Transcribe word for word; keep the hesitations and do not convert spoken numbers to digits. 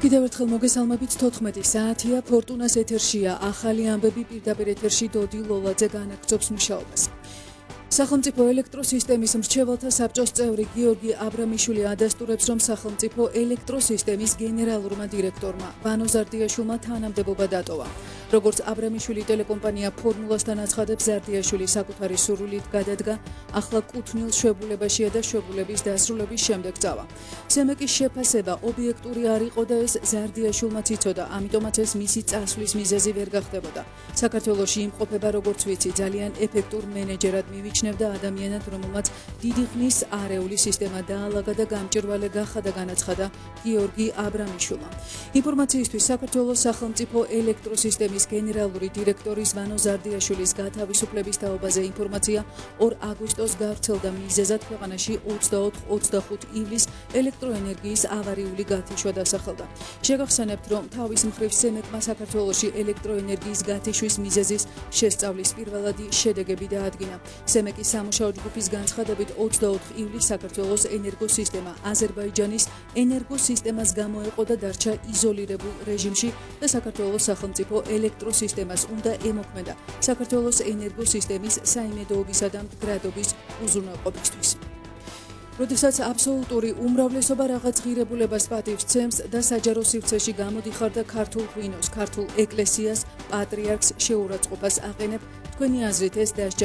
კიდევ ერთხელ მოგესალმებით თოთხმეტი საათია ფორტუნას ეთერშია ახალი ამბები პირდაპირ ეთერში დოდი ლოლაძე განაგრძობს მუშაობას. სახელმწიფო ელექტროსისტემის მრჩეველთა საბჭოს წევრი გიორგი აბრამიშვილი ადასტურებს, რომ სახელმწიფო ელექტროსისტემის გენერალურმა დირექტორმა ვანო ზარდიაშვილმა თანამდებობა დატოვა. როგორც აბრამიშვილი ტელეკომპანია ფორმულასთან აცხადებს, ზარდიაშვილი საკუთარი სურვილით გადადგა, ახლა კუთვნილ შვებულებაშია და შვებულების დასრულების შემდეგ წავა. სემეკის შეფასება ობიექტური არ იყო და ეს ზარდიაშვილმაც იცოდა, ამიტომაც ეს მისი წასვლის მიზეზი ვერ გახდებოდა. საქართველოში იმყოფება, როგორც ვიცი, ძალიან ეფექტურ მენეჯერად მივიჩნევდა ადამიანად, რომელმაც დიდი ხნის არეული სისტემა დაალაგა და გამჭვირვალე გახადა, განაცხადა გიორგი აბრამიშვილმა. ინფორმაციისთვის საქართველოს სახელმწიფო ელექტროსისტემის გენერალური დირექტორის ვანო ზარდიაშვილის გათავისუფლების თაობაზე ინფორმაცია ორ აგვისტოს გავრცელდა. მიზეზად ქვეყანაში ოცდაოთხ ოცდახუთ ივლისს ელექტროენერგიის ავარიული გათიშვა დასახელდა. შეგახსენებთ, რომ თავის მხრივ სემეკმა საქართველოში ელექტროენერგიის გათიშვის მიზეზის შესწავლის პირველადი შედეგები დაადგინა. სემეკის სამუშაო ჯგუფის განცხადებით, ოცდაოთხ ივლისს საქართველოს ენერგოსისტემა აზერბაიჯანის ენერგოსისტემას გამოეყო და დარჩა იზოლირებულ რეჟიმში და საქართველოს სახელმწიფო ელექტროსისტემას უნდა ემოქმედა საქართველოს ენერგოსისტემის საიმედოობისა და მდგრადობის უზრუნველყოფისთვის. როდესაც აბსოლუტური უმრავლესობა რაღაც ღირებულებას პატივს სცემს და საჯარო სივრცეში გამოდიხარ და ქართულ ღვინოს, ქართულ ეკლესიას, პატრიარქს შეურაცხყოფას აყენებ, თქვენი აზრით ეს დასჯა